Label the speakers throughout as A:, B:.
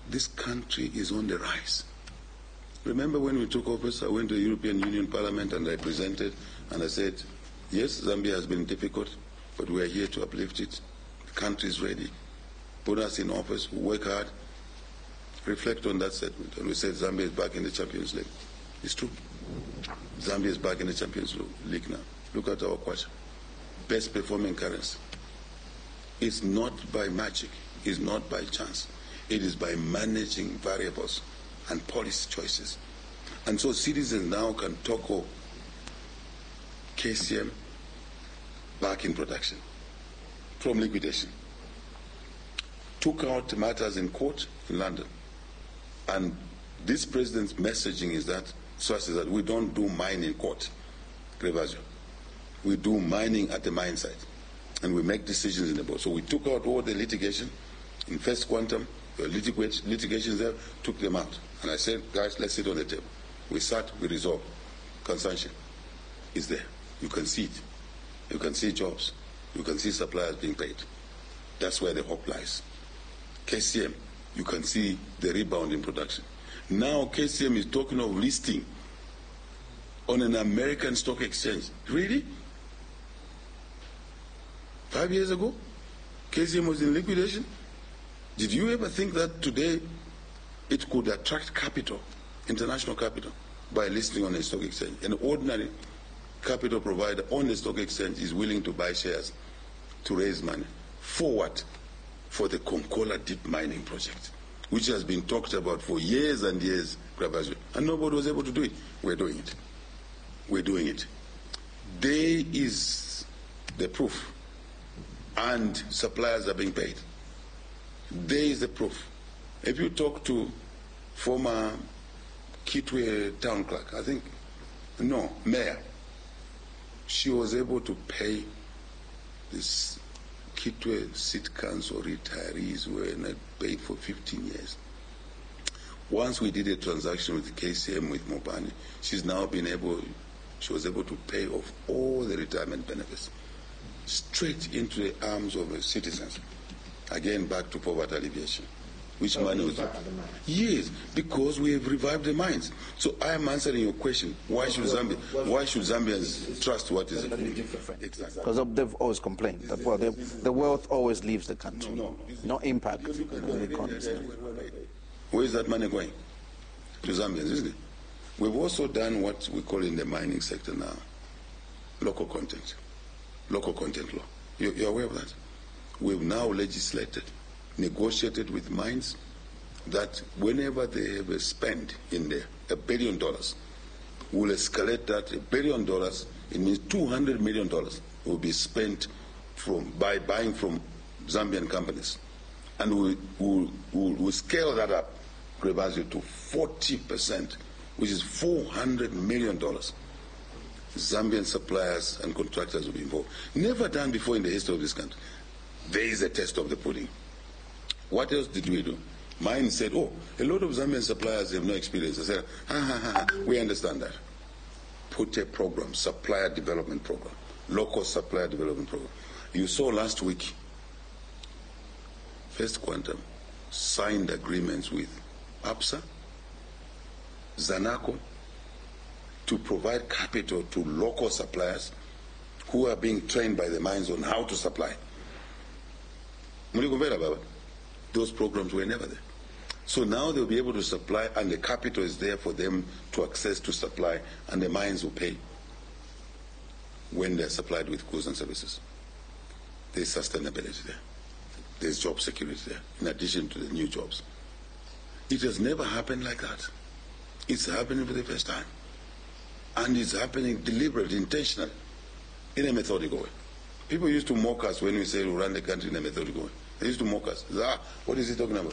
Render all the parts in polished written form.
A: this country is on the rise. Remember when we took office, I went to the European Union Parliament and I presented and I said, yes, Zambia has been difficult, but we are here to uplift it. The country is ready. Put us in office, we work hard. Reflect on that statement. And we said Zambia is back in the Champions League. It's true. Zambia is back in the Champions League now. Look at our kwacha. Best performing currency. It's not by magic. It's not by chance. It is by managing variables and policy choices. And so citizens now can talk of KCM back in production from liquidation. Took out matters in court in London. And this president's messaging is that, we don't do mine in court, Rebazio. We do mining at the mine site. And we make decisions in the board. So we took out all the litigation. In First Quantum, litigations there, took them out. And I said, guys, let's sit on the table. We sat, we resolved. Consumption is there. You can see it. You can see jobs. You can see suppliers being paid. That's where the hope lies. KCM, you can see the rebound in production. Now KCM is talking of listing on an American stock exchange. Really? 5 years ago, KCM was in liquidation? Did you ever think that today it could attract capital, international capital, by listing on a stock exchange? An ordinary capital provider on the stock exchange is willing to buy shares to raise money. For what? For the Konkola deep mining project, which has been talked about for years and years, and nobody was able to do it. We're doing it. We're doing it. There is the proof. And suppliers are being paid. There is the proof. If you talk to former Kitwe town clerk, mayor, she was able to pay this Kitwe City Council retirees who were not paid for 15 years. Once we did a transaction with the KCM with Mopani, she was able to pay off all the retirement benefits straight into the arms of the citizens. Again, back to poverty alleviation. Which money was it? Yes, because we have revived the mines. So I am answering your question. Why should Zambians trust what is happening? Exactly.
B: Because they've always complained that the wealth always leaves the country. No impact on the economy.
A: Where is that money going? To Zambians, isn't it? We've also done what we call in the mining sector now, local content law. You're aware of that? We've now legislated, negotiated with mines that whenever they have a spend in there, $1 billion, we'll escalate that $1 billion. It means $200 million will be spent by buying from Zambian companies. And we'll scale that up, Rebazio, to 40%, which is $400 million. Zambian suppliers and contractors will be involved. Never done before in the history of this country. There is a test of the pudding. What else did we do? Mine said, a lot of Zambian suppliers have no experience. I said, we understand that. Put a program, supplier development program, local supplier development program. You saw last week, First Quantum signed agreements with APSA, Zanaco, to provide capital to local suppliers who are being trained by the mines on how to supply. Those programs were never there. So now they'll be able to supply, and the capital is there for them to access to supply, and the mines will pay when they're supplied with goods and services. There's sustainability there. There's job security there, in addition to the new jobs. It has never happened like that. It's happening for the first time. And it's happening deliberately, intentionally, in a methodical way. People used to mock us when we say we run the country in a methodical way. They used to mock us. What is he talking about?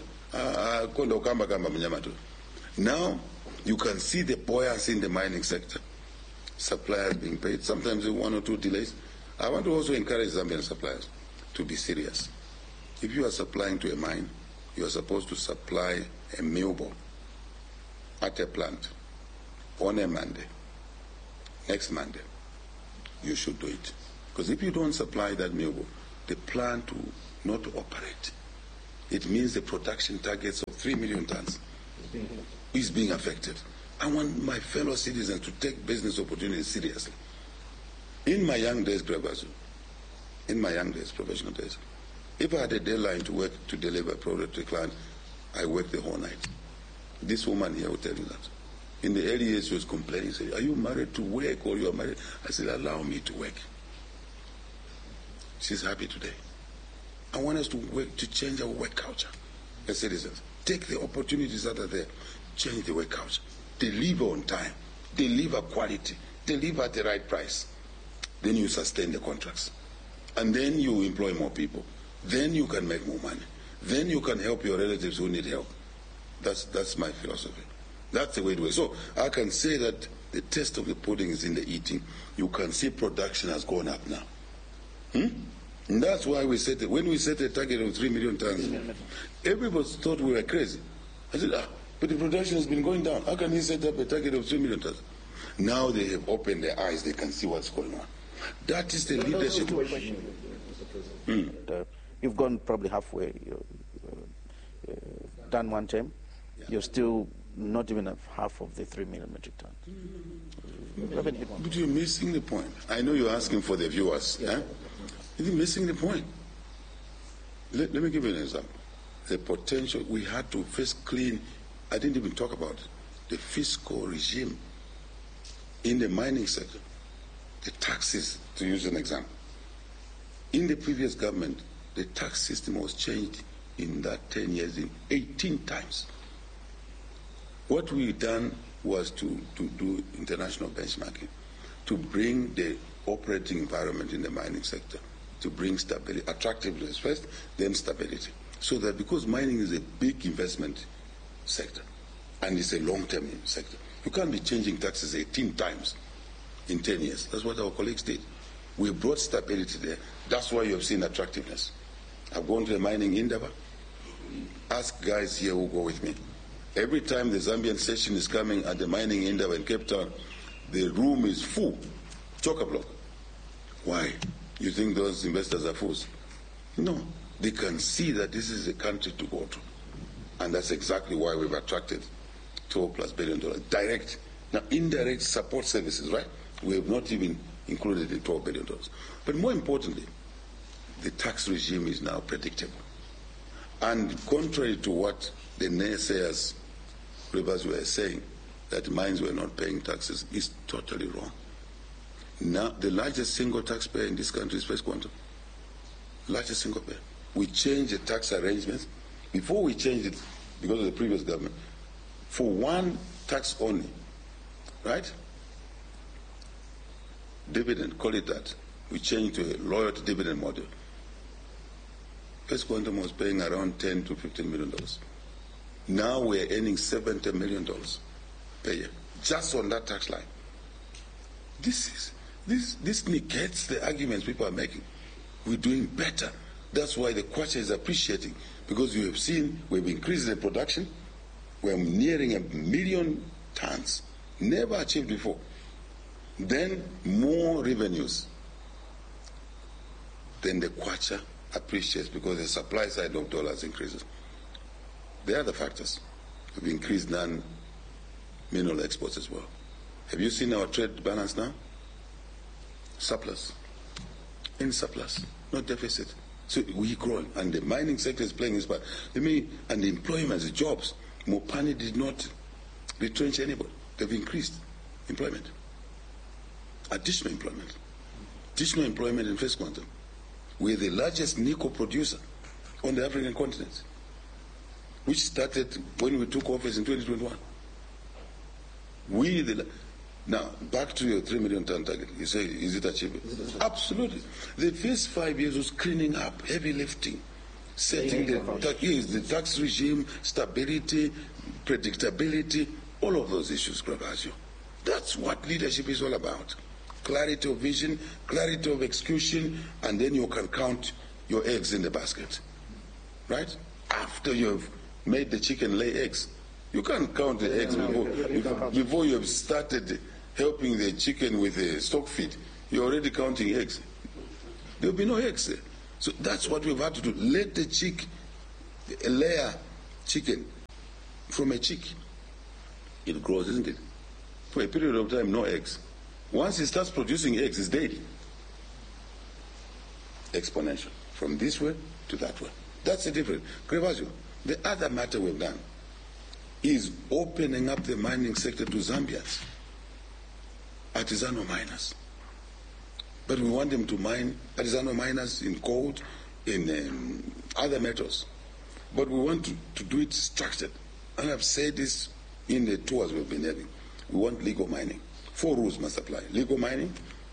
A: Now, you can see the buoyancy in the mining sector. Suppliers being paid, sometimes with 1 or 2 delays. I want to also encourage Zambian suppliers to be serious. If you are supplying to a mine, you are supposed to supply a mill ball at a plant on a Monday. Next Monday, you should do it. Because if you don't supply that mill ball, the plant will not operate. it means the production targets of 3 million tons is being affected. I want my fellow citizens to take business opportunities seriously. In my young days, Grabazu, in my young days, professional days, if I had a deadline to work to deliver a product to a client, I worked the whole night. This woman here will tell you that. In the early years, she was complaining, saying, "Are you married to work or you are married?" I said, "Allow me to work." She's happy today. I want us to work to change our work culture as citizens. Take the opportunities that are there, change the work culture. Deliver on time, deliver quality, deliver at the right price. Then you sustain the contracts. And then you employ more people. Then you can make more money. Then you can help your relatives who need help. That's my philosophy. That's the way to do it. So I can say that the test of the pudding is in the eating. You can see production has gone up now. And that's why we said that when we set a target of 3 million tons, everybody thought we were crazy. I said, but the production has been going down. How can he set up a target of 3 million tons? Now they have opened their eyes. They can see what's going on. That is the leadership.
B: You've gone probably halfway. Done one term. Yeah. You're still not even half of the 3 million metric tons.
A: But you're missing the point. I know you're asking for the viewers. Yeah. You're missing the point. Let me give you an example. The potential, we had to first clean, I didn't even talk about it, the fiscal regime in the mining sector. The taxes, to use an example. In the previous government, the tax system was changed in that 10 years in 18 times. What we've done was to do international benchmarking, to bring the operating environment in the mining sector, to bring stability, attractiveness first, then stability. So that because mining is a big investment sector, and it's a long-term sector, you can't be changing taxes 18 times in 10 years. That's what our colleagues did. We brought stability there. That's why you have seen attractiveness. I've gone to the mining Indaba. Ask guys here who go with me. Every time the Zambian session is coming at the mining Indaba in Cape Town, the room is full, chock-a-block. Why? You think those investors are fools? No. They can see that this is a country to go to. And that's exactly why we've attracted $12+ billion. Direct. Now, indirect support services, right? We have not even included the $12 billion. But more importantly, the tax regime is now predictable. And contrary to what the naysayers, Rivers, were saying, that mines were not paying taxes, is totally wrong. Now, the largest single taxpayer in this country is First Quantum. Largest single payer. We changed the tax arrangements. Before we changed it, because of the previous government, for one tax only, right? Dividend, call it that. We changed to a loyalty dividend model. First Quantum was paying around $10 to $15 million. Now we're earning $70 million per year, just on that tax line. This negates the arguments people are making. We're doing better. That's why the Kwacha is appreciating, because you have seen we've increased the production. We're nearing 1 million tons, never achieved before. Then more revenues. Then the Kwacha appreciates because the supply side of dollars increases. The other factors have increased non-mineral exports as well. Have you seen our trade balance now? Surplus. In surplus, not deficit. So we grow, and the mining sector is playing its part. And the employment, the jobs. Mopani did not retrench anybody. They've increased employment. Additional employment. Additional employment in First Quantum. We're the largest nickel producer on the African continent, which started when we took office in 2021. Now, back to your 3 million ton target. You say, is it achievable? Absolutely. The first 5 years was cleaning up, heavy lifting, setting the tax regime, stability, predictability, all of those issues, Gravasio. That's what leadership is all about. Clarity of vision, clarity of execution, and then you can count your eggs in the basket. Right? After you've made the chicken lay eggs, you can't count the eggs before you have started helping the chicken with the stock feed. You're already counting eggs. There'll be no eggs there. So that's what we've had to do. Let the chick A layer chicken from a chick, it grows, isn't it? For a period of time, no eggs. Once it starts producing eggs, it's dead. Exponential. From this way to that way. That's the difference. Grevasio, the other matter we've done is opening up the mining sector to Zambians, artisanal miners. But we want them to mine, artisanal miners in gold, in other metals. But we want to do it structured. And I've said this in the tours we've been having. We want legal mining. 4 rules must apply. Legal mining,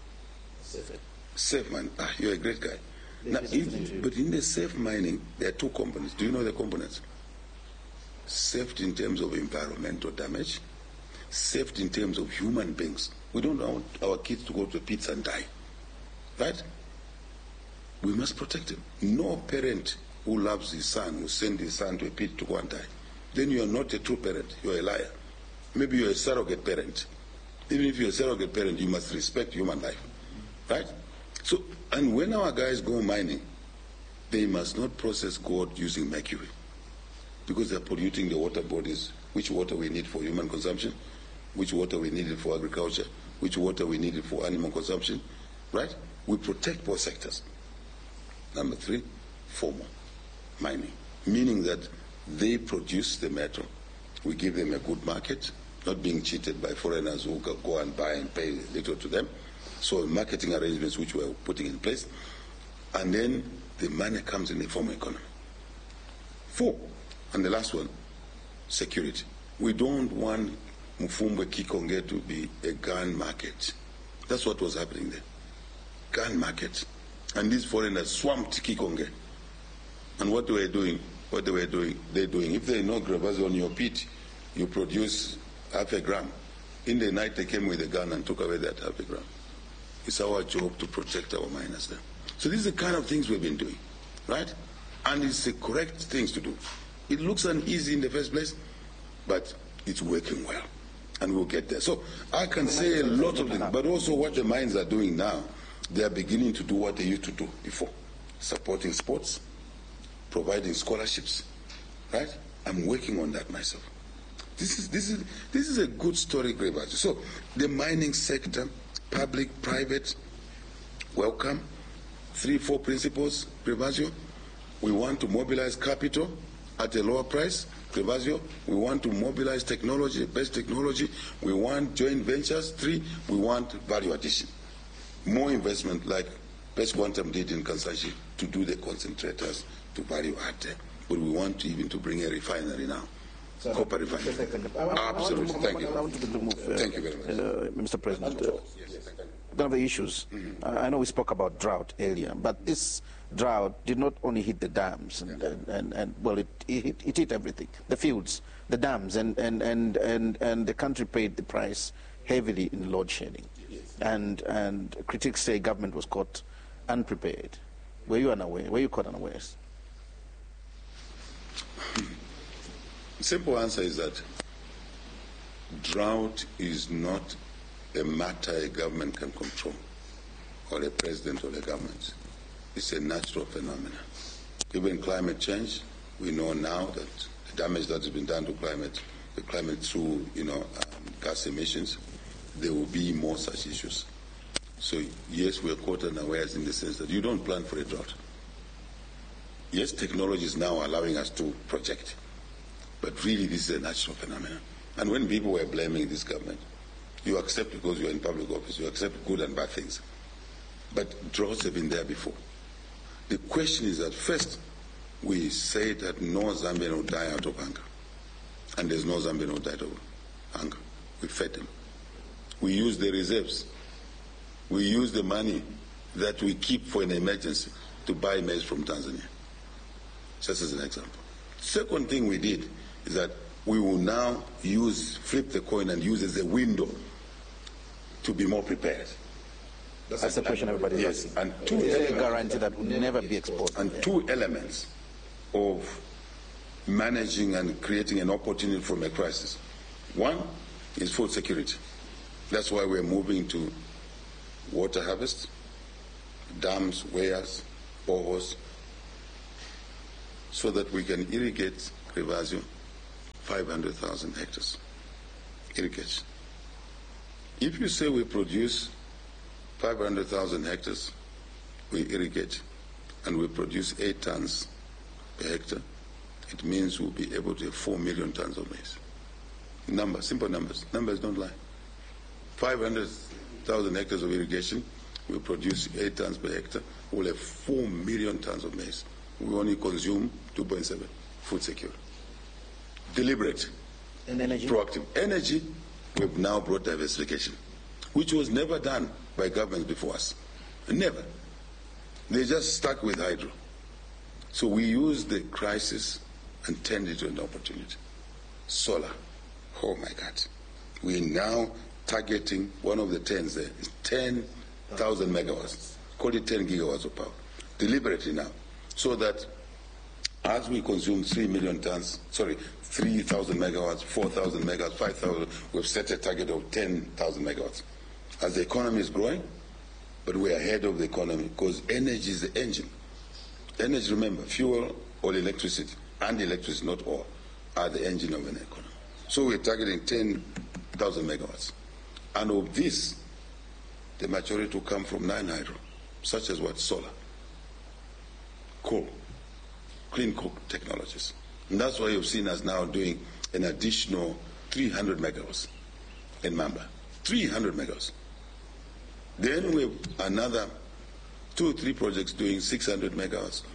A: safe mining. Ah, you're a great guy. Now, but in the safe mining, there are 2 components. Do you know the components? Safety in terms of environmental damage, safety in terms of human beings. We don't want our kids to go to the pits and die. Right? We must protect them. No parent who loves his son will send his son to a pit to go and die. Then you are not a true parent. You are a liar. Maybe you are a surrogate parent. Even if you are a surrogate parent, you must respect human life. Right? So, and when our guys go mining, they must not process gold using mercury, because they're polluting the water bodies, which water we need for human consumption, which water we need for agriculture, which water we need for animal consumption, right? We protect both sectors. Number 3, formal mining, meaning that they produce the metal. We give them a good market, not being cheated by foreigners who go and buy and pay little to them. So marketing arrangements which we are putting in place. And then the money comes in the formal economy. 4, and the last one, security. We don't want Mufumbe Kikonge to be a gun market. That's what was happening there. Gun market. And these foreigners swamped Kikonge. And what they were doing, if they know Grevasio on your pit, you produce half a gram. In the night they came with a gun and took away that half a gram. It's our job to protect our miners there. So these are the kind of things we've been doing, right? And it's the correct things to do. It looks uneasy in the first place, but it's working well. And we'll get there. So I can say a lot of things, but also what the mines are doing now, they are beginning to do what they used to do before. Supporting sports, providing scholarships, right? I'm working on that myself. This is a good story, Grevasio. So the mining sector, public, private, welcome. 3, 4 principles, Grevasio. We want to mobilize capital at a lower price, Grevasio. We want to mobilize technology, best technology. We want joint ventures. 3, we want value addition. More investment like Best Quantum did in Kansanshi to do the concentrators to value add there. But we want even to bring a refinery now. Copper refinery. Absolutely. Thank you. Thank you very much.
B: Mr. President, one of the issues, I know we spoke about drought earlier, but this drought did not only hit the dams, and well, it hit everything, the fields, the dams, and the country paid the price heavily in load shedding. And critics say government was caught unprepared. Were you unaware? Were you caught unawares?
A: Simple answer is that drought is not a matter a government can control, or a president or a government. It's a natural phenomenon. Even climate change, we know now that the damage that has been done to the climate through, gas emissions, there will be more such issues. So yes, we are caught unawares in the sense that you don't plan for a drought. Yes, technology is now allowing us to project, but really this is a natural phenomenon. And when people were blaming this government, you accept because you're in public office, you accept good and bad things. But droughts have been there before. The question is that first, we say that no Zambian will die out of hunger. And there's no Zambian who died of hunger. We fed them. We use the reserves. We use the money that we keep for an emergency to buy maize from Tanzania. Just as an example. Second thing we did is that we will now flip the coin and use as a window to be more prepared.
B: That's the question everybody is asking. And two guarantee that will never be exposed.
A: And 2 elements of managing and creating an opportunity from a crisis. One is food security. That's why we're moving to water harvest, dams, weirs, boreholes, so that we can irrigate Rivasio 500,000 hectares. Irrigation. If you say we produce 500,000 hectares, we irrigate, and we produce 8 tons per hectare, it means we'll be able to have 4 million tons of maize. Numbers, simple numbers. Numbers don't lie. 500,000 hectares of irrigation, we produce 8 tons per hectare, we'll have 4 million tons of maize. We only consume 2.7. Food secure. Deliberate.
B: And energy?
A: Proactive. Energy, we've now brought diversification, which was never done by governments before us. Never. They just stuck with hydro. So we used the crisis and turned it into an opportunity. Solar. Oh my God. We're now targeting one of the 10s there. It's 10,000 megawatts. Call it 10 gigawatts of power. Deliberately now. So that as we consume 3,000 megawatts, 4,000 megawatts, 5,000, we've set a target of 10,000 megawatts. As the economy is growing, but we're ahead of the economy because energy is the engine. Energy, remember, fuel or electricity, and electricity, not all, are the engine of an economy. So we're targeting 10,000 megawatts. And of this, the majority will come from non-hydro, such as what? Solar, coal, clean coal technologies. And that's why you've seen us now doing an additional 300 megawatts in Mamba. 300 megawatts. Then we have another 2 or 3 projects doing 600 megawatts.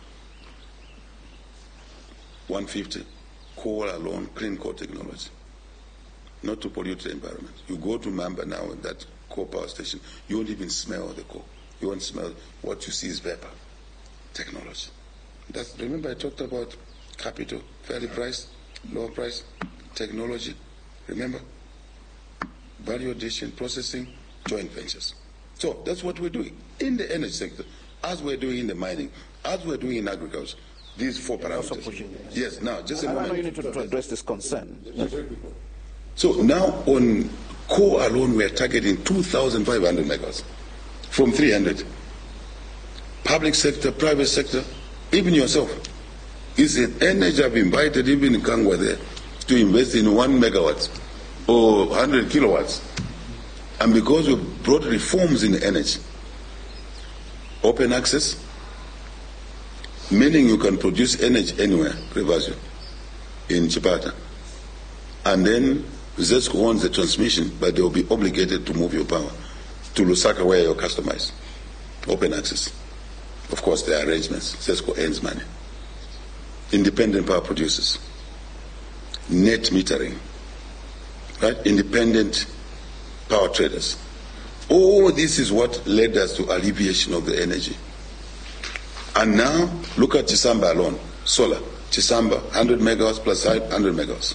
A: 150. Coal alone, clean coal technology. Not to pollute the environment. You go to Mamba now, that coal power station, you won't even smell the coal. You won't smell. What you see is vapor technology. Remember I talked about capital, fairly priced, lower price, technology. Remember? Value addition, processing, joint ventures. So that's what we're doing in the energy sector, as we're doing in the mining, as we're doing in agriculture. These 4 parameters. Yes, now, just a moment.
B: I know you need to address this concern. Yes.
A: So now on coal alone, we are targeting 2,500 megawatts from 300. Public sector, private sector, even yourself. It's an energy. I've invited even in Kangwa there to invest in 1 megawatt or 100 kilowatts. And because we've brought reforms in energy, open access, meaning you can produce energy anywhere, Rivasio, in Chipata. And then ZESCO owns the transmission, but they will be obligated to move your power to Lusaka where your customer is. Open access. Of course, there are arrangements. ZESCO earns money. Independent power producers. Net metering. Right? Independent power traders. All this is what led us to alleviation of the energy. And now, look at Chisamba alone. Solar. Chisamba, 100 megawatts plus 100 megawatts.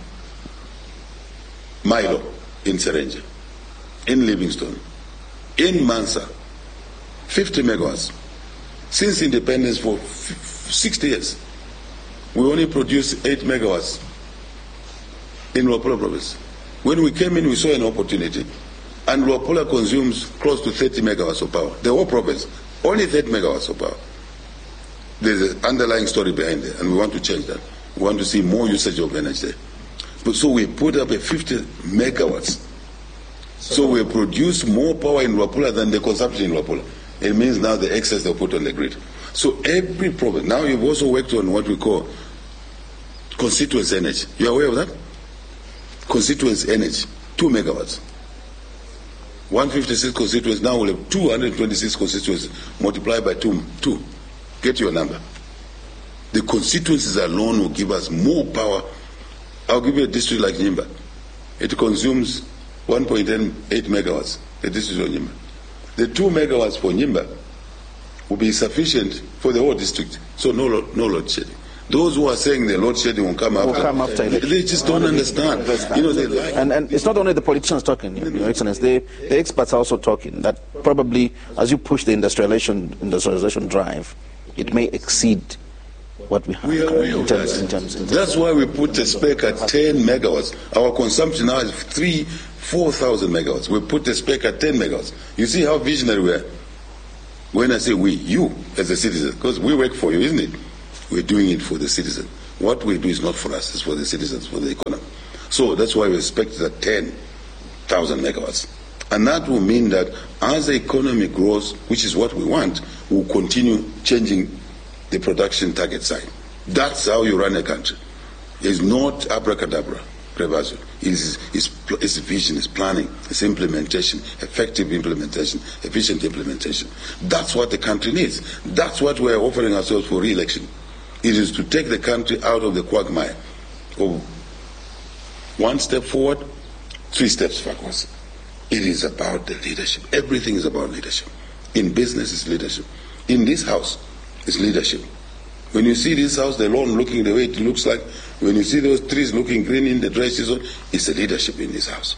A: Milo in Serenja, in Livingstone, in Mansa, 50 megawatts. Since independence for 60 years, we only produce 8 megawatts in Luapula province. When we came in, we saw an opportunity, and Luapula consumes close to 30 megawatts of power. The whole province, only 30 megawatts of power. There's an underlying story behind it, and we want to change that. We want to see more usage of energy there. So we put up a 50 megawatts. So we produce more power in Luapula than the consumption in Luapula. It means now the excess they put on the grid. So every province, now you've also worked on what we call constituency energy. You are aware of that? Constituency energy, 2 megawatts. 156 constituencies, now we'll have 226 constituencies multiplied by 2. Get your number. The constituencies alone will give us more power. I'll give you a district like Nyimba. It consumes 1.8 megawatts, the district of Nyimba. The 2 megawatts for Nyimba will be sufficient for the whole district. So no load shedding. Those who are saying the load shedding will come after, they just don't understand. You know, they like
B: and it's not only the politicians talking, Your Excellency. The experts are also talking that probably as you push the industrialization drive, it may exceed what we have in terms.
A: That's why we put the spec at 10 megawatts. Our consumption now is 4,000 megawatts. We put the spec at 10 megawatts. You see how visionary we are. When I say we, you as a citizen, because we work for you, isn't it? We're doing it for the citizen. What we do is not for us, it's for the citizens, for the economy. So that's why we expect that 10,000 megawatts. And that will mean that as the economy grows, which is what we want, we'll continue changing the production target side. That's how you run a country. It's not abracadabra, Gervasio. It's vision, it's planning, it's implementation, effective implementation, efficient implementation. That's what the country needs. That's what we're offering ourselves for re-election. It is to take the country out of the quagmire of 1 step forward, 3 steps backwards. It is about the leadership. Everything is about leadership. In business, it's leadership. In this house, it's leadership. When you see this house, the lawn looking the way it looks like, when you see those trees looking green in the dry season, it's the leadership in this house.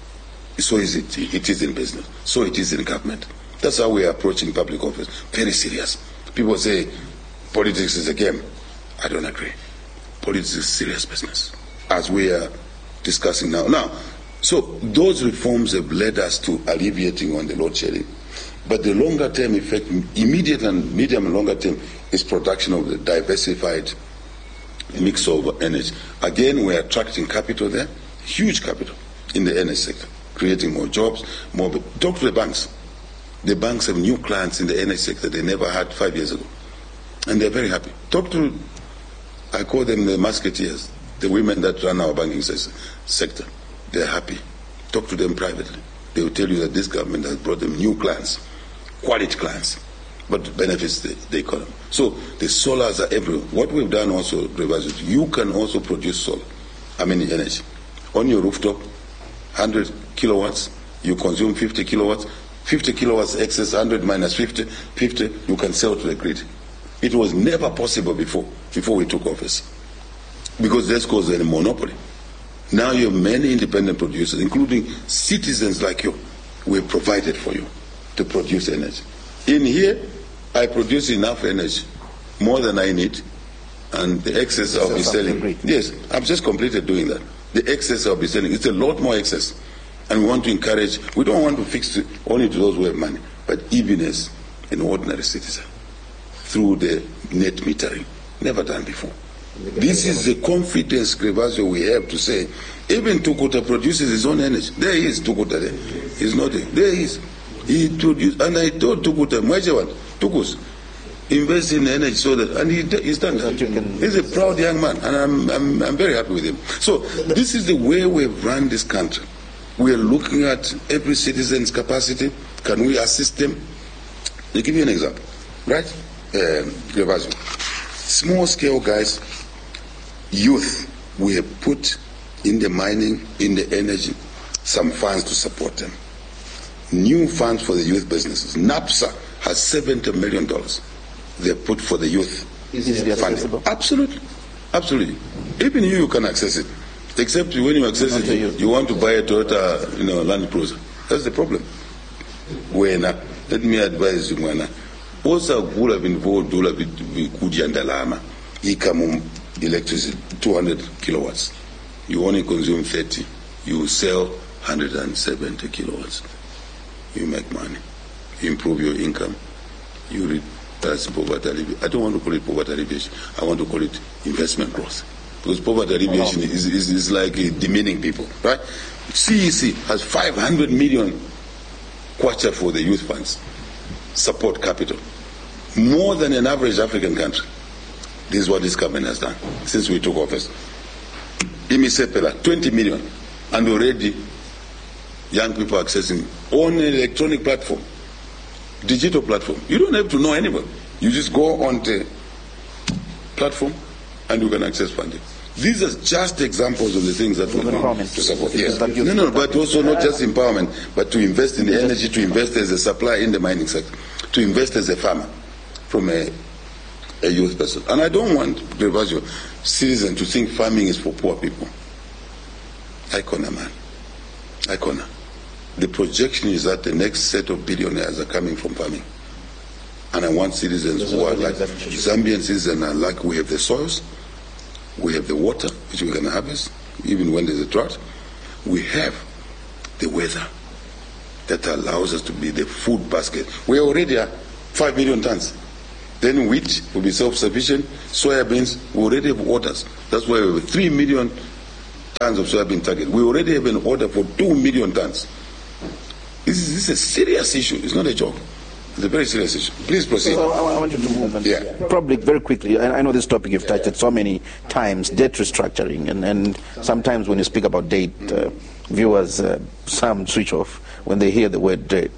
A: So is it. It is in business. So it is in government. That's how we are approaching public office. Very serious. People say politics is a game. I don't agree. Politics is serious business, as we are discussing now. Now, so those reforms have led us to alleviating on the load shedding. But the longer term effect, immediate and medium and longer term, is production of the diversified mix of energy. Again, we are attracting capital there, huge capital in the energy sector, creating more jobs, more. Talk to the banks. The banks have new clients in the energy sector they never had 5 years ago. And they're very happy. Talk to, I call them the musketeers, the women that run our banking sector. They're happy. Talk to them privately. They will tell you that this government has brought them new clients, quality clients, but benefits the economy. So the solars are everywhere. What we've done also, you can also produce solar, energy. On your rooftop, 100 kilowatts, you consume 50 kilowatts, 50 kilowatts excess, 100 minus 50, you can sell to the grid. It was never possible before we took office, because this caused a monopoly. Now you have many independent producers, including citizens like you. We provided for you to produce energy. In here, I produce enough energy, more than I need, and the excess I'll be selling. Yes, I've just completed doing that. The excess I'll be selling, it's a lot more excess. And we want to encourage, we don't want to fix it only to those who have money, but even as an ordinary citizen, through the net metering. Never done before. This is the confidence, Gervasio, we have to say, even Tukuta produces his own energy. There he is, Tukuta there. He's not there. There he is. He produced, and I told Tukuta, Mwajewan, Tukus, invest in energy so that, and he's done that. He's a proud young man, and I'm very happy with him. So this is the way we've run this country. We are looking at every citizen's capacity. Can we assist them? I'll give you an example, right? Gervasio. Small scale guys, youth, we have put in the mining, in the energy, some funds to support them. New funds for the youth businesses. NAPSA has $70 million they put for the youth.
B: Is it accessible?
A: Absolutely. Absolutely. Even you can access it. Except when you access it, you want to buy a Toyota, Land Cruiser. That's the problem. Let me advise you, also would have involved Kudiyandalama, Ikamum electricity, 200 kilowatts. You only consume 30. You sell 170 kilowatts. You make money. You improve your income. You that's poverty alleviation. I don't want to call it poverty alleviation. I want to call it investment growth. Because poverty alleviation is like demeaning people, right? CEC has 500 million kwacha for the youth funds, support capital, more than an average African country. This is what this government has done since we took office. Imisepela, 20 million, and already young people accessing on an electronic platform, digital platform. You don't have to know anybody. You just go on the platform and you can access funding. These are just examples of the things that we do to support. Yes. No, but also not just empowerment, but to invest in the energy, to invest as a supplier in the mining sector, to invest as a farmer from a youth person. And I don't want, Gervasio, citizens to think farming is for poor people. Icona, man. Icona. The projection is that the next set of billionaires are coming from farming. And I want citizens who are like, Zambian citizens are like, we have the soils, we have the water, which we can harvest, even when there's a drought. We have the weather that allows us to be the food basket. We already are 5 million tons. Then wheat will be self-sufficient. Soybeans, we already have orders. That's why we have 3 million tons of soybean target. We already have an order for 2 million tons. This is a serious issue. It's not a joke. It's a very serious issue. Please proceed.
B: So I want you to move on. Yeah. Probably very quickly. I know this topic you've touched it so many times, debt restructuring. And sometimes when you speak about debt, viewers, some switch off when they hear the word debt.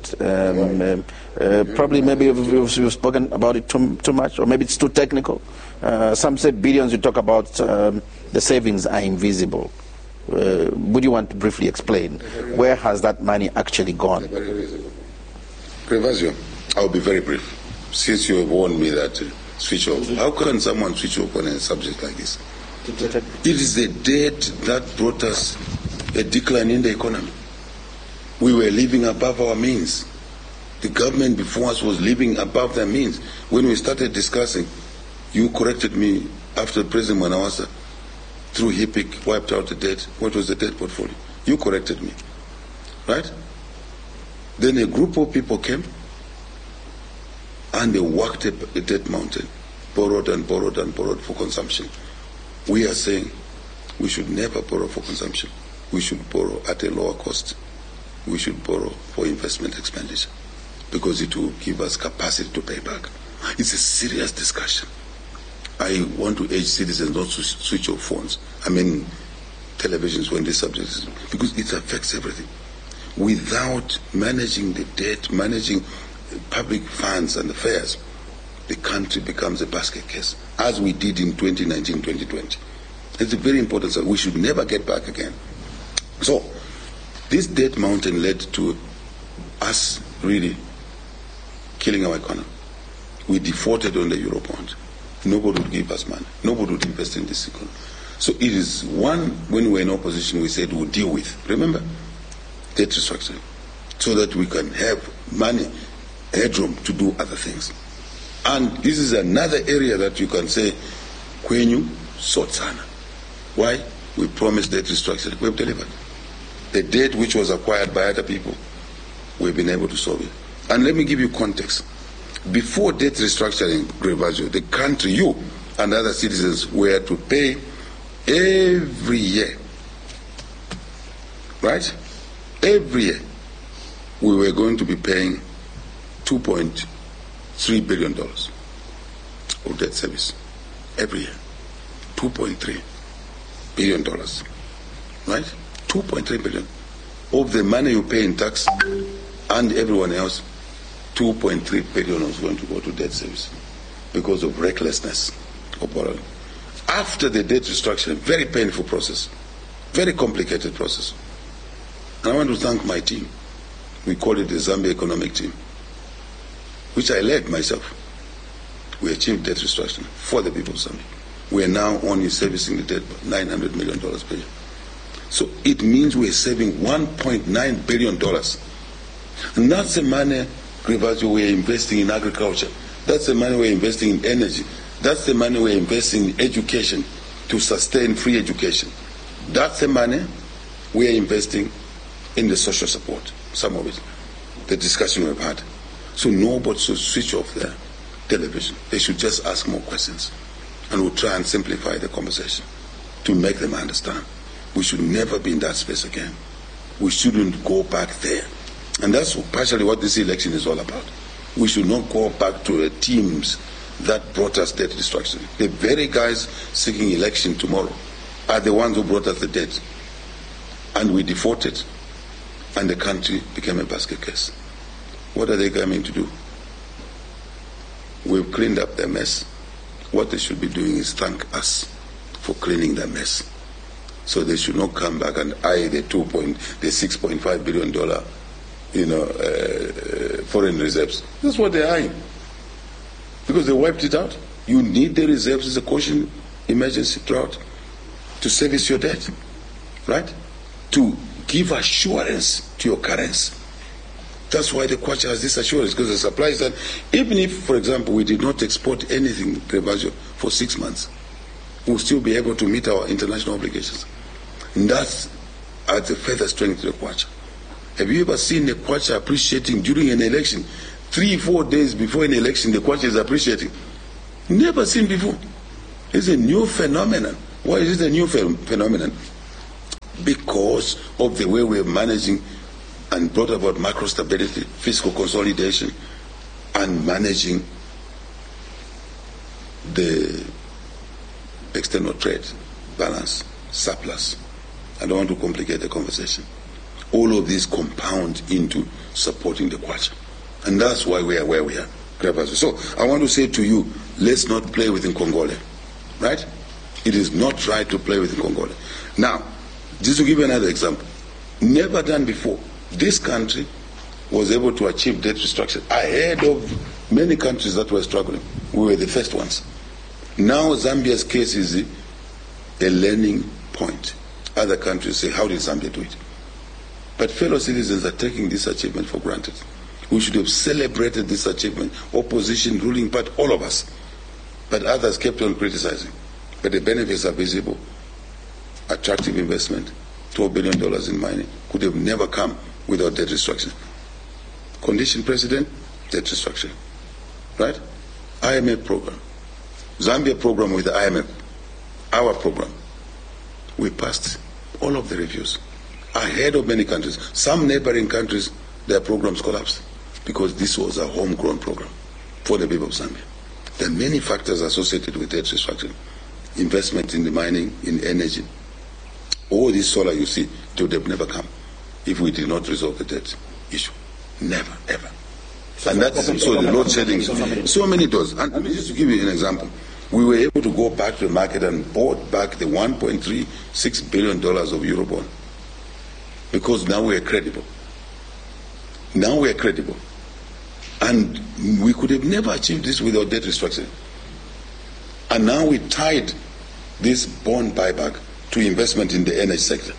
B: Probably maybe you've spoken about it too much, or maybe it's too technical. Some say billions. You talk about the savings are invisible. Would you want to briefly explain where has that money actually gone?
A: Gervasio, I'll be very brief. Since you have warned me that switch off, how can someone switch off on a subject like this? It is the debt that brought us a decline in the economy. We were living above our means. The government before us was living above their means. When we started discussing, you corrected me after President Mwanawasa, through HIPIC, wiped out the debt. What was the debt portfolio? You corrected me, right? Then a group of people came and they worked a debt mountain, borrowed and borrowed and borrowed for consumption. We are saying we should never borrow for consumption. We should borrow at a lower cost. We should borrow for investment expenditure because it will give us capacity to pay back. It's a serious discussion. I want to urge citizens not to switch off phones, televisions when this subject is, because it affects everything. Without managing the debt, managing public funds and affairs, the country becomes a basket case, as we did in 2019, 2020. It's a very important thing. We should never get back again. So, this debt mountain led to us really killing our economy. We defaulted on the Eurobond. Nobody would give us money. Nobody would invest in this economy. So it is one, when we were in opposition, we said we'll deal with. Remember? Debt restructuring. So that we can have money, headroom to do other things. And this is another area that you can say, Kwenyu Sotsana. Why? We promised debt restructuring. We've delivered. The debt which was acquired by other people, we've been able to solve it. And let me give you context. Before debt restructuring, Gervasio, the country, you and other citizens were to pay every year, right? Every year, we were going to be paying $2.3 billion of debt service every year. $2.3 billion, right? $2.3 billion of the money you pay in tax and everyone else. $2.3 billion was going to go to debt service because of recklessness of borrowing. After the debt restructuring, very painful process, very complicated process. And I want to thank my team. We call it the Zambia Economic Team, which I led myself. We achieved debt restructuring for the people of Zambia. We are now only servicing the debt $900 million per year. So it means we're saving $1.9 billion. And that's the money, Gervasio, we're investing in agriculture. That's the money we're investing in energy. That's the money we're investing in education to sustain free education. That's the money we're investing in the social support, some of it, the discussion we've had. So nobody should switch off their television. They should just ask more questions. And we'll try and simplify the conversation to make them understand. We should never be in that space again. We shouldn't go back there. And that's partially what this election is all about. We should not go back to the teams that brought us debt destruction. The very guys seeking election tomorrow are the ones who brought us the debt. And we defaulted, and the country became a basket case. What are they coming to do? We've cleaned up their mess. What they should be doing is thank us for cleaning their mess. So they should not come back and eye the $6.5 billion foreign reserves. That's what they're eyeing. Because they wiped it out. You need the reserves as a caution emergency drought to service your debt, right? To give assurance to your currency. That's why the Kwacha has this assurance, because the supply is that even if, for example, we did not export anything, Gervasio, for 6 months, we'll still be able to meet our international obligations. And that's adds a further strength to the Kwacha. Have you ever seen the Kwacha appreciating during an election? 3-4 days before an election, the Kwacha is appreciating. Never seen before. It's a new phenomenon. Why is it a new phenomenon? Because of the way we're managing and brought about macro stability, fiscal consolidation, and managing the external trade balance, surplus. I don't want to complicate the conversation. All of these compound into supporting the Kwacha. And that's why we are where we are. So I want to say to you, let's not play with Nkongole. Right? It is not right to play with Nkongole. Now, just to give you another example, never done before, this country was able to achieve debt restructuring ahead of many countries that were struggling. We were the first ones. Now Zambia's case is a learning point. Other countries say, how did Zambia do it? But fellow citizens are taking this achievement for granted. We should have celebrated this achievement, opposition, ruling part, all of us. But others kept on criticizing. But the benefits are visible. Attractive investment, $12 billion in mining, could have never come without debt restructuring. Condition precedent, debt restructuring. Right? IMF program. Zambia program with the IMF. Our program. We passed all of the reviews ahead of many countries. Some neighboring countries, their programs collapsed because this was a homegrown program for the people of Zambia. There are many factors associated with debt restructuring. Investment in the mining, in energy. All this solar you see, it would have never come if we did not resolve the debt issue. Never, ever. And that is so the load shedding. So many doors. And just to give you an example, we were able to go back to the market and bought back the $1.36 billion of Eurobond because now we are credible. Now we are credible. And we could have never achieved this without debt restructuring. And now we tied this bond buyback to investment in the energy sector.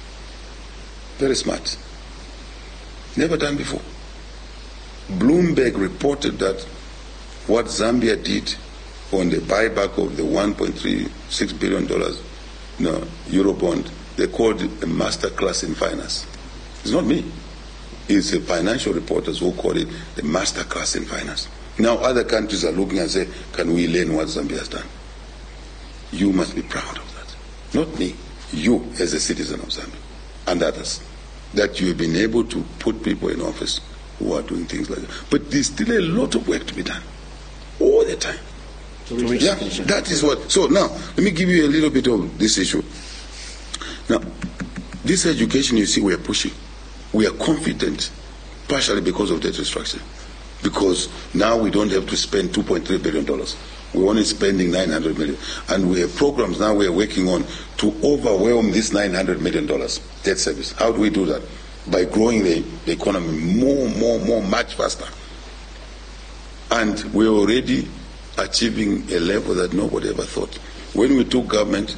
A: Very smart. Never done before. Bloomberg reported that what Zambia did on the buyback of the $1.36 billion Eurobond, they called it a masterclass in finance. It's not me. It's the financial reporters who call it the masterclass in finance. Now other countries are looking and say, can we learn what Zambia has done? You must be proud of that. Not me. You as a citizen of Zambia and others. That you have been able to put people in office who are doing things like that. But there's still a lot of work to be done. All the time. Yeah, that is what. So now, let me give you a little bit of this issue. Now, this education you see we are pushing, we are confident, partially because of debt restructuring. Because now we don't have to spend $2.3 billion. We're only spending $900 million. And we have programs now we are working on to overwhelm this $900 million debt service. How do we do that? By growing the economy more, much faster. And we're already achieving a level that nobody ever thought. When we took government,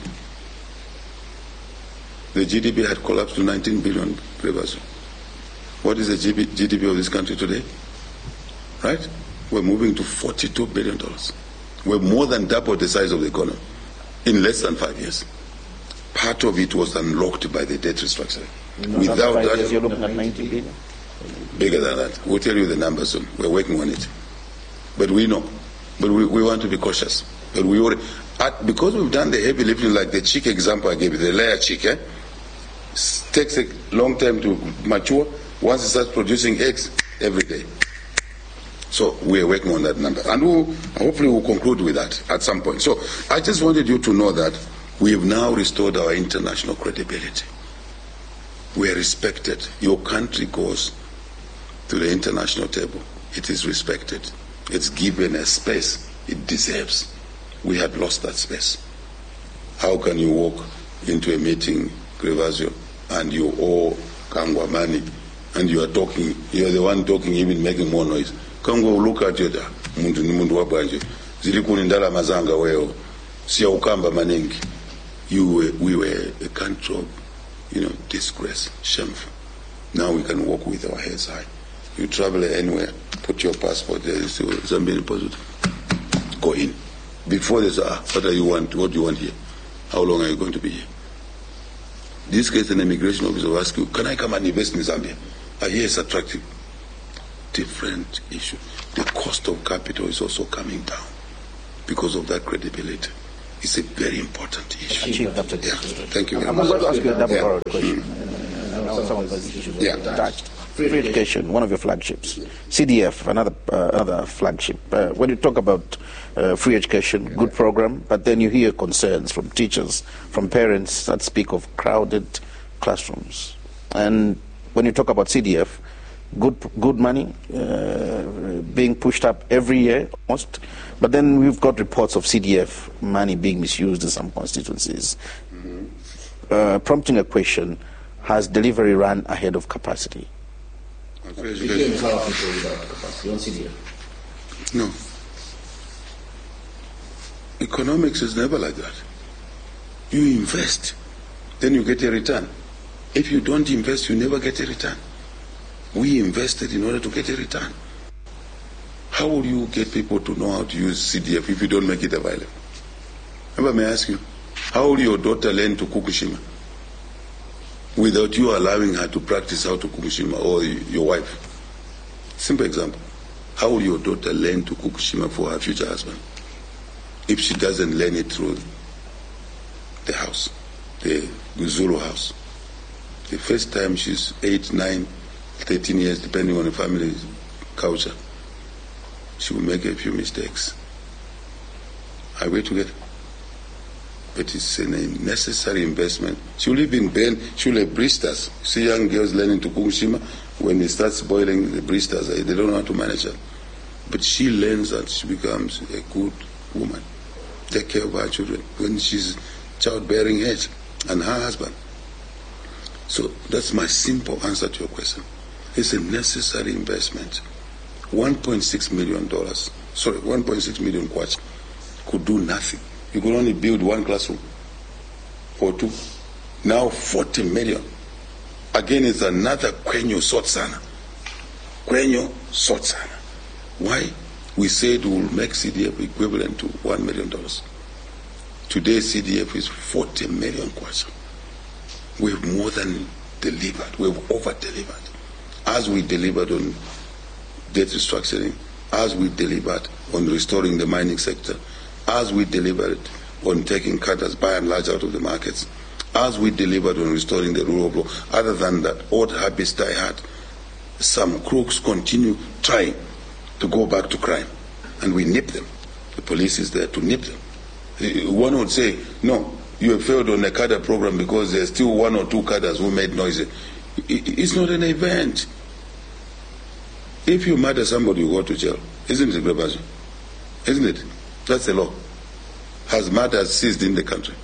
A: the GDP had collapsed to 19 billion previously. What is the GDP of this country today? Right? We're moving to $42 billion. We're more than double the size of the economy in less than 5 years. Part of it was unlocked by the debt restructuring. Without that,
B: you're looking at 90 billion.
A: Bigger than that. We'll tell you the numbers soon. We're working on it. But we know. But we want to be cautious. But we already, because we've done the heavy lifting, like the chick example I gave you, the layer chick, takes a long time to mature. Once it starts producing eggs, every day. So we are working on that number. And hopefully we'll conclude with that at some point. So I just wanted you to know that we have now restored our international credibility. We are respected. Your country goes to the international table. It is respected. It's given a space it deserves. We had lost that space. How can you walk into a meeting, Grevasio, and you owe Kangwa money, and you are talking, you're the one talking, even making more noise. Kangwa will look at you there. Mundu wabanje. Zilikuni ndala mazanga weo. Siya ukamba maningi. We were a country of, disgrace, shameful. Now we can walk with our heads high. You travel anywhere, put your passport there, you say, Zambian passport. Go in. Before they say, what do you want here? How long are you going to be here? This case, an immigration officer will ask you, can I come and invest in Zambia? I hear it's attractive. Different issue. The cost of capital is also coming down. because of that credibility. It's a very important issue.
B: Achieved after
A: Yeah. Thank you very
B: I'm
A: much.
B: going to ask you a double question. Some of those issues
A: Yeah.
B: touched. Free education, one of your flagships. CDF, another flagship. When you talk about free education, good program, but then you hear concerns from teachers, from parents that speak of crowded classrooms. And when you talk about CDF, good money being pushed up every year almost, but then we've got reports of CDF money being misused in some constituencies, prompting a question: has delivery run ahead of capacity?
A: No. Economics is never like that. You invest, then you get a return. If you don't invest, you never get a return. We invested in order to get a return. How will you get people to know how to use CDF if you don't make it available? Remember, may I ask you, how will your daughter learn to cook shima without you allowing her to practice how to cook shima, or your wife? Simple example. How will your daughter learn to cook shima for her future husband if she doesn't learn it through the house, the Zulu house? The first time she's 8, 9, 13 years, depending on the family culture, she will make a few mistakes. Are we together? But it's a necessary investment. She will live in Ben, she will have blisters. See young girls learning to cook shima, when it starts boiling, the blisters, they don't know how to manage it. But she learns that she becomes a good woman. Take care of her children when she's childbearing age, and her husband. So that's my simple answer to your question. It's a necessary investment. $1.6 million, 1.6 million kwacha could do nothing. You could only build one classroom or two. Now 40 million. Again, it's another Kwenyo Sotsana. Kwenyo Sotsana. Why? We said we'll make CDF equivalent to $1 million. Today, CDF is 40 million kwacha. We've more than delivered. We've over-delivered. As we delivered on debt restructuring, as we delivered on restoring the mining sector, as we delivered on taking cutters by and large out of the markets, as we delivered on restoring the rule of law. Other than that, old habits die hard. Some crooks continue trying to go back to crime, and we nip them. The police is there to nip them. One would say, no, you have failed on the cadre program because there's still one or two cadres who made noise. It's not an event. If you murder somebody, you go to jail. Isn't it, Grabaji? Isn't it? That's the law. Has murder ceased in the country?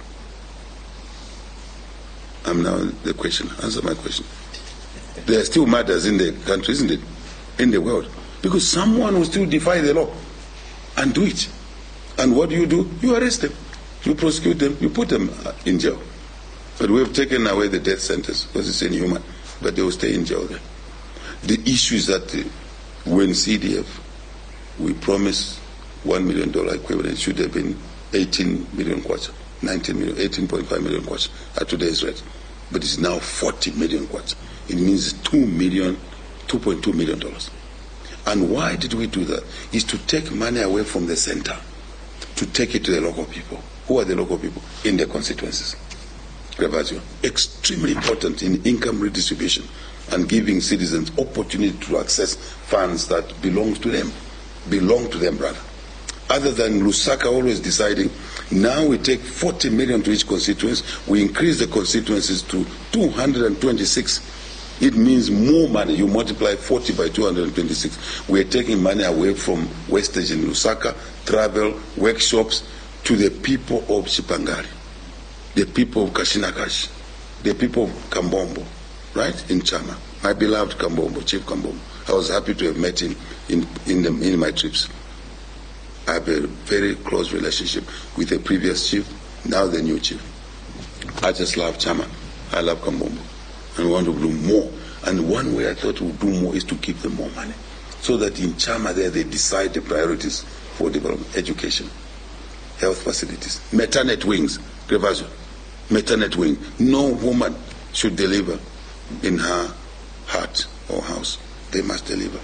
A: I'm now the question. Answer my question. There are still murders in the country, isn't it? In the world. Because someone will still defy the law and do it. And what do? You arrest them. You prosecute them. You put them in jail. But we have taken away the death sentence because it's inhuman. But they will stay in jail there. The issue is that when CDF, we promised $1 million equivalent, should have been 18 million kwacha, 19 million, 18.5 million kwacha at today's rate. But it's now 40 million kwacha. It means $2.2 million. And why did we do that? Is to take money away from the center, to take it to the local people. Who are the local people? In their constituencies. Extremely important in income redistribution and giving citizens opportunity to access funds that belong to them, brother. Other than Lusaka always deciding, now we take 40 million to each constituency, we increase the constituencies to 226. It means more money. You multiply 40 by 226. We're taking money away from wastage in Lusaka, travel, workshops, to the people of Chipangari, the people of Kashinakash, the people of Kambombo, right, in Chama. My beloved Kambombo, Chief Kambombo. I was happy to have met him in my trips. I have a very close relationship with the previous chief, now the new chief. I just love Chama. I love Kambombo. And we want to do more. And one way I thought we'd do more is to give them more money. So that in Chama there they decide the priorities for development, education, health facilities, maternity wings, Revajo, maternity wing. No woman should deliver in her hut or house. They must deliver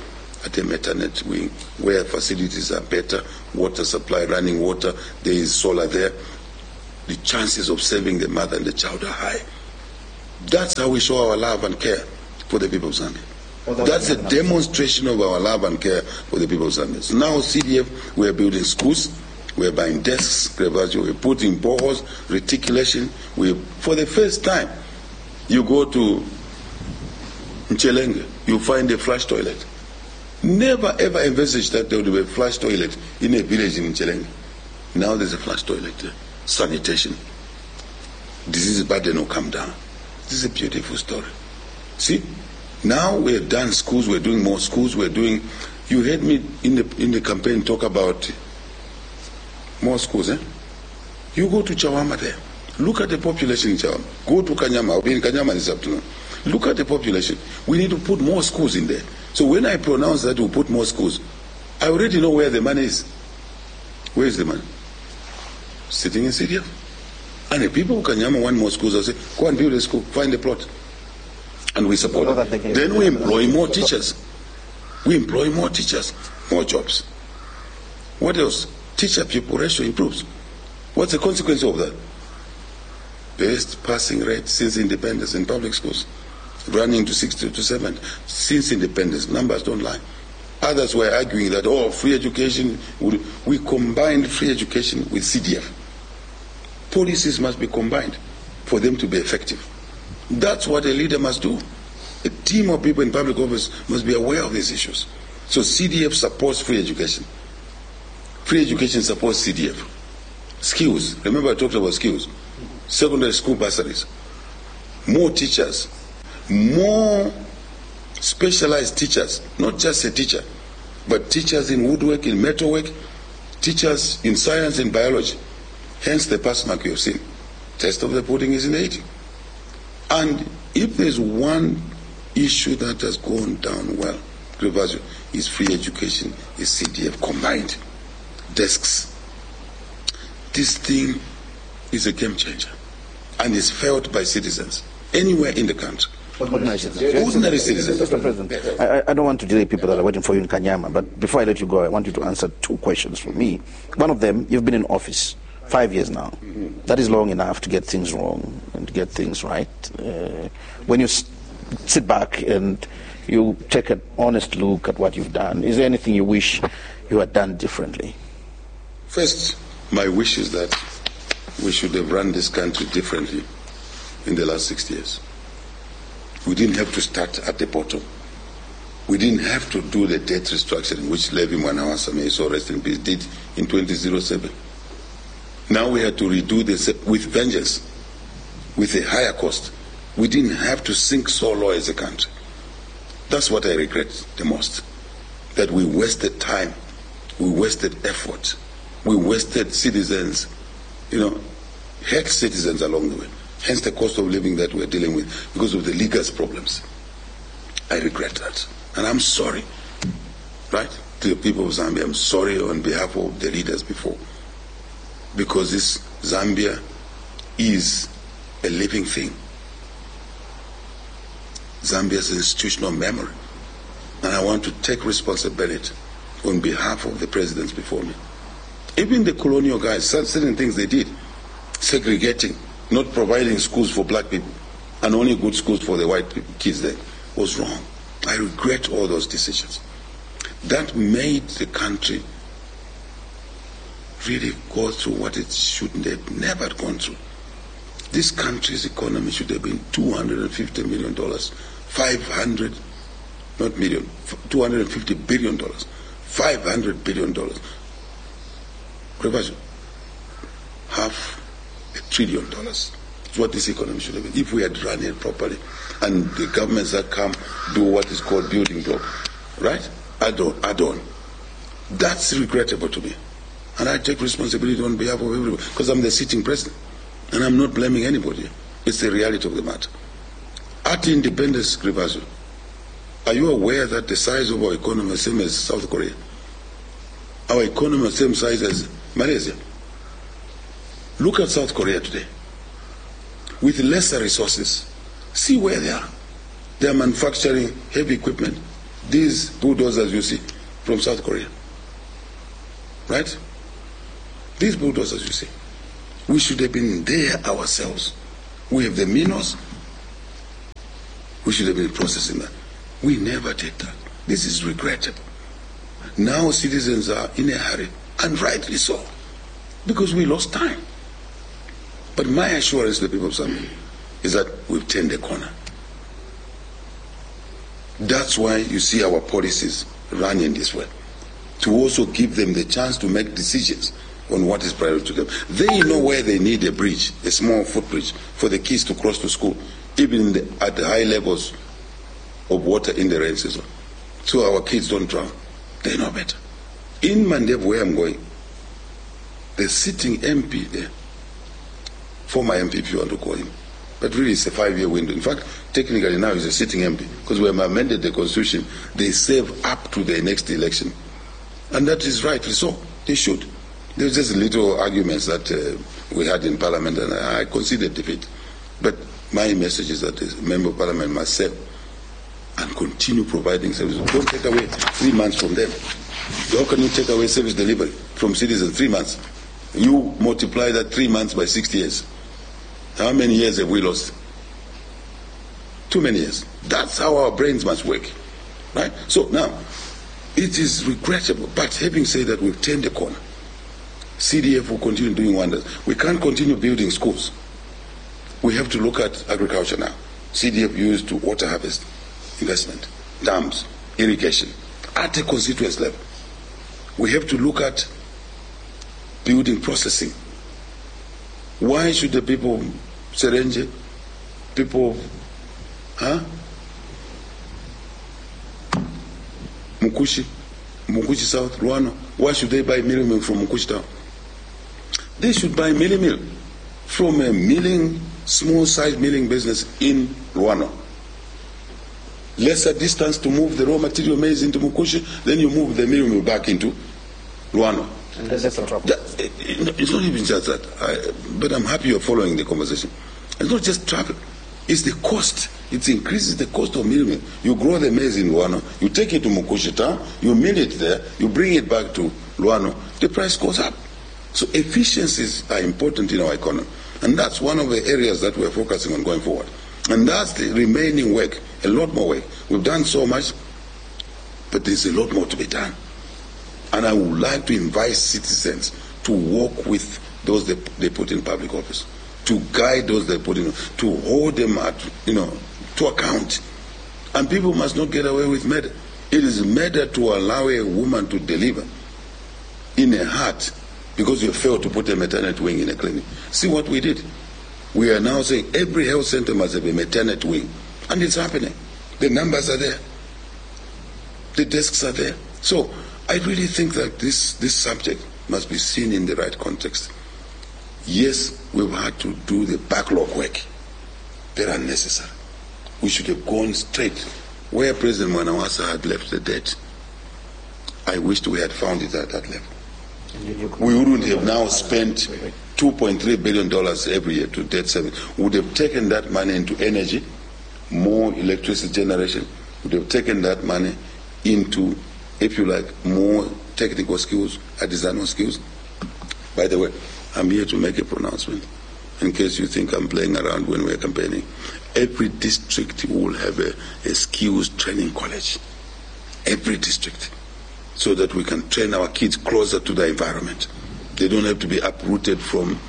A: at a maternity wing where facilities are better, water supply, running water, there is solar there. The chances of saving the mother and the child are high. That's how we show our love and care for the people of Zambia. That's a demonstration of our love and care for the people of Zambia. So now CDF, we are building schools, we are buying desks, we're putting boreholes, reticulation. For the first time, you go to Mchelenge, you find a flush toilet. Never ever envisaged that there would be a flush toilet in a village in Mchelenge. Now there's a flush toilet there. Sanitation. Disease burden will come down. This is a beautiful story. See? Now we have done schools, we're doing more schools, you heard me in the campaign talk about more schools, eh? You go to Chawama there. Look at the population in Chawama. Go to Kanyama. I'll be in Kanyama this afternoon. Look at the population. We need to put more schools in there. So when I pronounce that we'll put more schools, I already know where the money is. Where is the money? Sitting in CDF. And the people who Kanyama want more schools, I'll say, go and build a school, find a plot. And we support it. Then we employ more teachers. We employ more teachers, more jobs. What else? Teacher-pupil ratio improves. What's the consequence of that? Best passing rate since independence in public schools, running to 60 to 70 since independence. Numbers don't lie. Others were arguing that, free education, we combined free education with CDF. Policies must be combined for them to be effective. That's what a leader must do. A team of people in public office must be aware of these issues. So CDF supports free education. Free education supports CDF. Skills. Remember I talked about skills. Secondary school bursaries. More teachers. More specialized teachers. Not just a teacher, but teachers in woodwork, in metalwork, teachers in science and biology. Hence the pass mark you have seen. Test of the pudding is in the eating. And if there's one issue that has gone down well, is free education, is CDF combined. Desks. This thing is a game changer and is felt by citizens anywhere in the country.
B: Ordinary citizens.
A: Ordinary citizens.
B: Mr. President, I don't want to delay people that are waiting for you in Kanyama, but before I let you go, I want you to answer two questions for me. One of them, you've been in office 5 years now. That is long enough to get things wrong and to get things right. When you sit back and you take an honest look at what you've done, is there anything you wish you had done differently?
A: First, my wish is that we should have run this country differently in the last 6 years. We didn't have to start at the bottom. We didn't have to do the debt restructuring, which Levi Mwanawasa, may so rest in peace, did in 2007. Now we had to redo this with vengeance, with a higher cost. We didn't have to sink so low as a country. That's what I regret the most, that we wasted time, we wasted effort, we wasted citizens, hurt citizens along the way. Hence the cost of living that we're dealing with because of the legal problems. I regret that. And I'm sorry, right, to the people of Zambia. I'm sorry on behalf of the leaders before. Because this Zambia is a living thing. Zambia's institutional memory. And I want to take responsibility on behalf of the presidents before me. Even the colonial guys, certain things they did, segregating, not providing schools for black people, and only good schools for the white kids there, was wrong. I regret all those decisions. That made the country really go through what it shouldn't have never gone through. This country's economy should have been $250 million, $250 billion, $500 billion. $500 billion is what this economy should have been if we had run it properly. And the governments that come do what is called building block, right? Add on. That's regrettable to me. And I take responsibility on behalf of everybody because I'm the sitting president. And I'm not blaming anybody. It's the reality of the matter. At independence, Grivazo, are you aware that the size of our economy is the same as South Korea? Our economy is the same size as Malaysia. Look at South Korea today. With lesser resources, see where they are. They are manufacturing heavy equipment, these bulldozers you see from South Korea. Right? These bulldozers you see. We should have been there ourselves. We have the minerals. We should have been processing that. We never did that. This is regrettable. Now citizens are in a hurry, and rightly so, because we lost time. But my assurance to the people of Zambia is that we've turned the corner. That's why you see our policies running this way, to also give them the chance to make decisions on what is priority to them. They know where they need a bridge, a small footbridge, for the kids to cross to school, even at the high levels of water in the rain season, so our kids don't drown. They know better. In Mandeb, where I'm going, the sitting MP there, former MP if you want to call him, but really it's a 5-year window. In fact, technically now he's a sitting MP, because we have amended the constitution. They serve up to the next election. And that is rightly so. They should. There was just little arguments that we had in Parliament, and I conceded defeat. But my message is that the Member of Parliament must serve and continue providing services. Don't take away 3 months from them. How can you take away service delivery from citizens 3 months? You multiply that 3 months by 60 years. How many years have we lost? Too many years. That's how our brains must work. Right? So now, it is regrettable, but having said that, we've turned the corner. CDF will continue doing wonders. We can't continue building schools. We have to look at agriculture now. CDF used to water harvest, investment, dams, irrigation, at a constituency level. We have to look at building processing. Why should the people of Serenje, people of Mukushi South, Luano, why should they buy milling mill from Mukushi Town? They should buy milling mill from a milling, small-sized milling business in Luano. Lesser distance to move the raw material maize into Mukushi, then you move the milling mill back into Luano.
B: And that's the trouble.
A: It's not even just that. But I'm happy you're following the conversation. It's not just travel. It's the cost. It increases the cost of milling. You grow the maize in Luano, you take it to Mukushi Town, you mill it there, you bring it back to Luano, the price goes up. So efficiencies are important in our economy. And that's one of the areas that we're focusing on going forward. And that's the remaining work, a lot more work. We've done so much, but there's a lot more to be done. And I would like to invite citizens to work with those they put in public office, to guide those they put in, to hold them at, to account. And people must not get away with murder. It is murder to allow a woman to deliver in a heart because you failed to put a maternity wing in a clinic. See what we did? We are now saying every health center must have a maternity wing. And it's happening. The numbers are there. The desks are there. So I really think that this subject must be seen in the right context. Yes, we've had to do the backlog work. They're unnecessary. We should have gone straight where President Mwanawasa had left the debt. I wished we had found it at that level. We wouldn't have now spent $2.3 billion every year to debt service. We would have taken that money into energy, more electricity generation. We would have taken that money into, if you like, more technical skills, artisanal skills. By the way, I'm here to make a pronouncement in case you think I'm playing around when we're campaigning. Every district will have a skills training college. Every district. So that we can train our kids closer to the environment. They don't have to be uprooted from,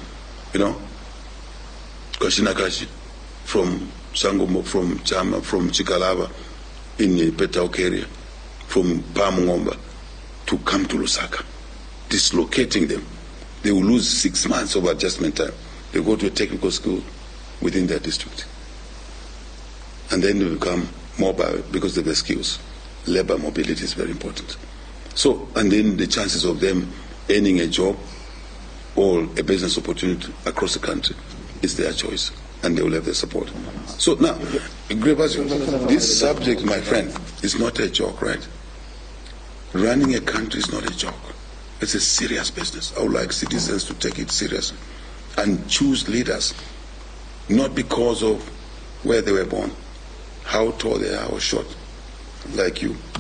A: Kashinakashi, from Sangomo, from Chama, from Chikalaba, in the Petauke area, from Pamungomba, to come to Lusaka, dislocating them. They will lose 6 months of adjustment time. They go to a technical school within their district. And then they become mobile because of their skills. Labor mobility is very important. So, and then the chances of them earning a job or a business opportunity across the country is their choice, and they will have their support. So now, this subject, my friend, is not a joke, right? Running a country is not a joke. It's a serious business. I would like citizens to take it seriously and choose leaders, not because of where they were born, how tall they are or short, like you,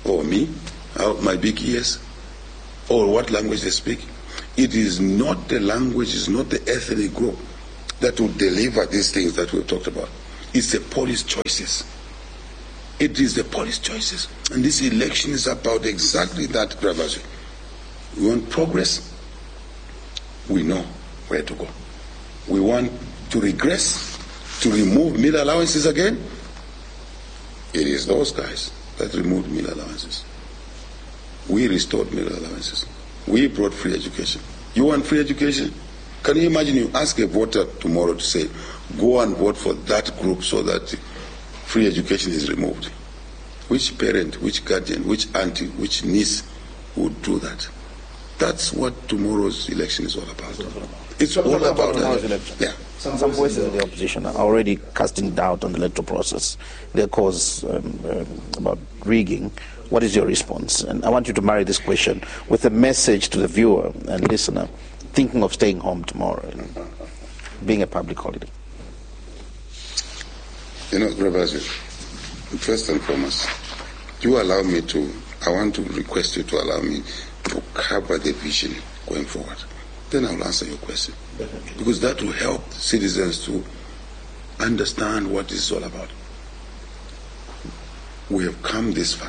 A: or me, my big ears, or what language they speak. It is not the language, it's not the ethnic group that will deliver these things that we've talked about. It's the policy choices. It is the policy choices. And this election is about exactly that, Gravasi. We want progress. We know where to go. We want to regress, to remove meal allowances again. It is those guys that removed meal allowances. We restored meal allowances. We brought free education. You want free education? Can you imagine you ask a voter tomorrow to say, go and vote for that group so that free education is removed? Which parent, which guardian, which auntie, which niece would do that? That's what tomorrow's election is all about. It's all about
B: tomorrow's election.
A: Yeah.
B: Some voices of the opposition are already casting doubt on the electoral process. Their cause about rigging. What is your response? And I want you to marry this question with a message to the viewer and listener thinking of staying home tomorrow, being a public holiday.
A: You know, Gravasi, first and foremost, you allow me to, I want to request you to allow me to cover the vision going forward. Then I'll answer your question. Because that will help citizens to understand what this is all about. We have come this far.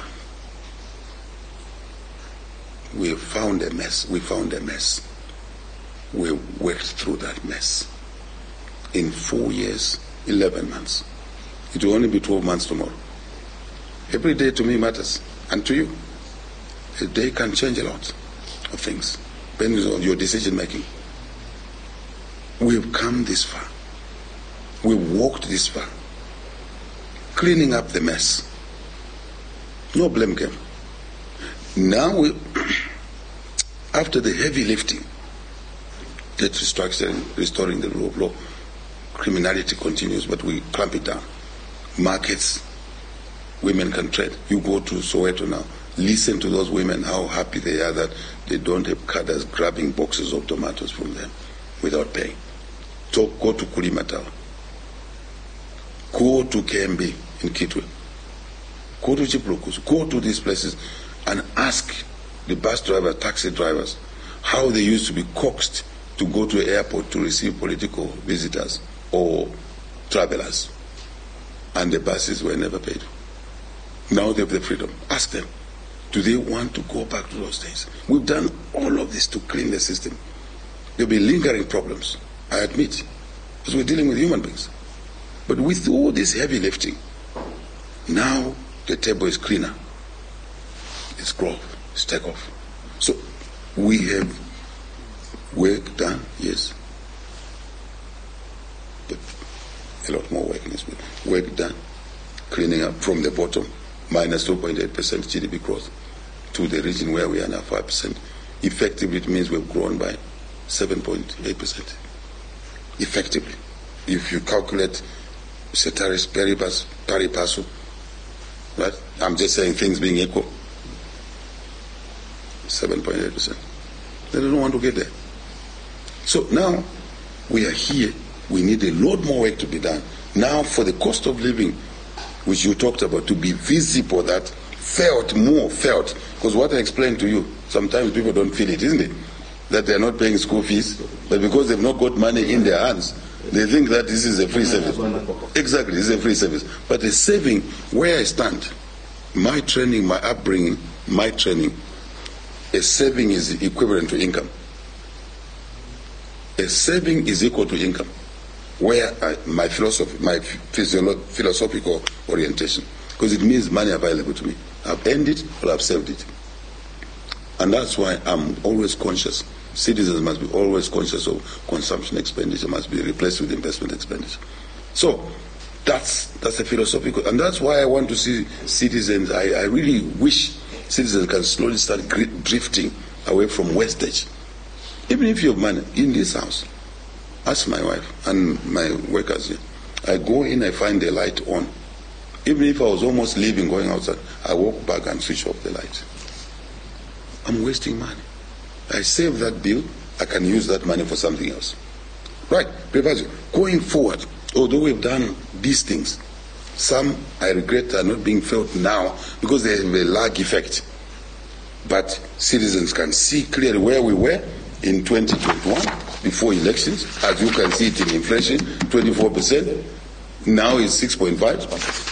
A: We have found a mess. We found a mess. We worked through that mess. In 4 years, 11 months. It will only be 12 months tomorrow. Every day to me matters, and to you. A day can change a lot of things, depending on your decision making. We have come this far. We walked this far. Cleaning up the mess. No blame game. Now, after the heavy lifting, that restructuring, restoring the rule of law, criminality continues, but we clamp it down. Markets, women can trade. You go to Soweto now, listen to those women, how happy they are that they don't have cadres grabbing boxes of tomatoes from them without paying. So go to Kulimatala. Go to KMB in Kitwe. Go to Chiplukus. Go to these places and ask the bus drivers, taxi drivers, how they used to be coaxed to go to the airport to receive political visitors or travelers. And the buses were never paid. Now they have the freedom. Ask them, do they want to go back to those days? We've done all of this to clean the system. There'll be lingering problems, I admit, because we're dealing with human beings. But with all this heavy lifting, now the table is cleaner. It's growth, it's takeoff. So we have work done, yes. But a lot more work needs to be work done. Cleaning up from the bottom, minus 2.8% GDP growth, to the region where we are now 5%. Effectively, it means we've grown by 7.8%. Effectively. If you calculate ceteris paribus, pari passu, right? I'm just saying things being equal. 7.8%. They don't want to get there. So now we are here. We need a lot more work to be done. Now for the cost of living, which you talked about, to be visible, that more felt. Because what I explained to you, sometimes people don't feel it, isn't it? That they're not paying school fees, but because they've not got money in their hands, they think that this is a free service. Exactly, this is a free service. But a saving, where I stand, my training, my upbringing, my training, a saving is equivalent to income. A saving is equal to income. Where my philosophical orientation, because it means money available to me. I've earned it or I've saved it. And that's why I'm always conscious. Citizens must be always conscious of consumption expenditure, must be replaced with investment expenditure. So that's a philosophical, and that's why I want to see citizens, I really wish citizens can slowly start drifting away from wastage. Even if you have money in this house, ask my wife and my workers here. I go in, I find the light on. Even if I was almost leaving, going outside, I walk back and switch off the light. I'm wasting money. I save that bill, I can use that money for something else. Right, going forward, although we've done these things, Some, I regret, are not being felt now because they have a lag effect. But citizens can see clearly where we were in 2021 before elections. As you can see it in inflation, 24%. Now it's 6.5.